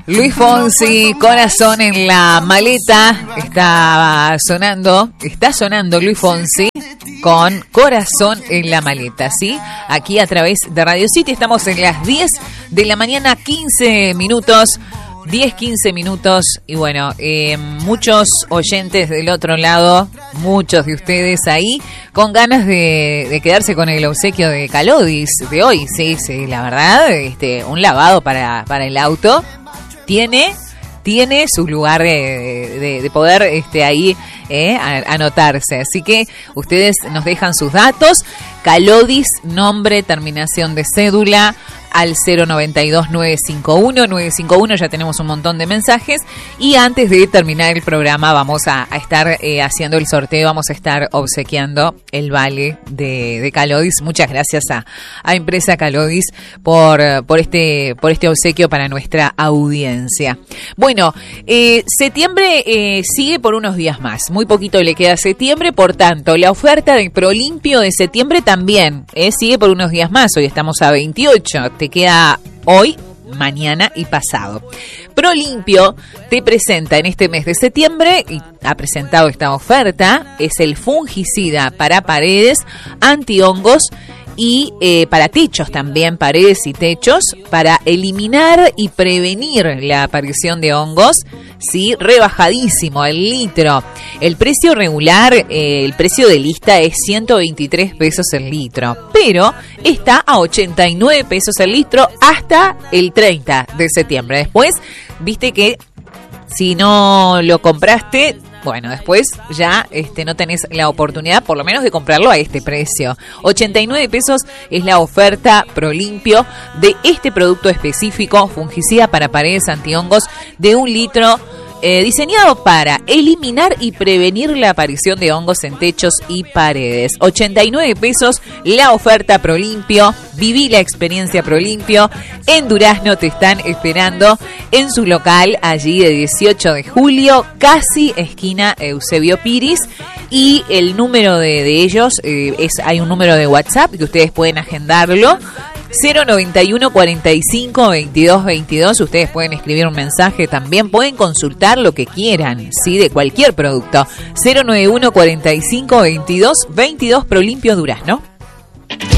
Luis Fonsi, Corazón en la maleta. Está sonando Luis Fonsi con Corazón en la maleta, ¿sí? Aquí a través de Radio City estamos en las 10 de la mañana, 15 minutos. 10-15 minutos y bueno, muchos oyentes del otro lado, muchos de ustedes ahí con ganas de quedarse con el obsequio de Calodis de hoy. Sí, la verdad, un lavado para el auto tiene su lugar de poder ahí anotarse. Así que ustedes nos dejan sus datos, Calodis, nombre, terminación de cédula, al 092-951, ya tenemos un montón de mensajes. Y antes de terminar el programa vamos a estar haciendo el sorteo, vamos a estar obsequiando el vale de Calodis. Muchas gracias a Empresa Calodis por este obsequio para nuestra audiencia. Bueno, septiembre sigue por unos días más, muy poquito le queda a septiembre, por tanto la oferta de Prolimpio de septiembre también sigue por unos días más. Hoy estamos a 28, te queda hoy, mañana y pasado. Prolimpio te presenta en este mes de septiembre, y ha presentado esta oferta, es el fungicida para paredes, antihongos y para techos también, paredes y techos, para eliminar y prevenir la aparición de hongos, sí, rebajadísimo al litro. El precio regular, el precio de lista es 123 pesos el litro, pero está a 89 pesos el litro hasta el 30 de septiembre. Después, viste que si no lo compraste, bueno, después ya no tenés la oportunidad, por lo menos, de comprarlo a este precio. 89 pesos es la oferta Prolimpio de este producto específico, fungicida para paredes, antihongos, de 1 litro, diseñado para eliminar y prevenir la aparición de hongos en techos y paredes. 89 pesos la oferta Prolimpio. Viví la experiencia Prolimpio. En Durazno te están esperando en su local, allí de 18 de julio, casi esquina Eusebio Piris. Y el número de ellos, hay un número de WhatsApp que ustedes pueden agendarlo. 091 45 22 22. Ustedes pueden escribir un mensaje, también pueden consultar lo que quieran, ¿sí? De cualquier producto. 091 45 22 22, Prolimpio Durazno.